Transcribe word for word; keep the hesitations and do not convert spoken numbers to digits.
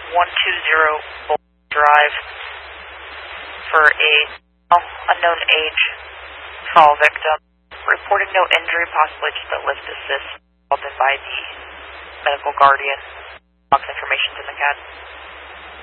one two zero Bolt Drive for a unknown age fall victim. Reporting no injury, possibly just a lift assist called in by the medical guardian. Box information's in the C A D.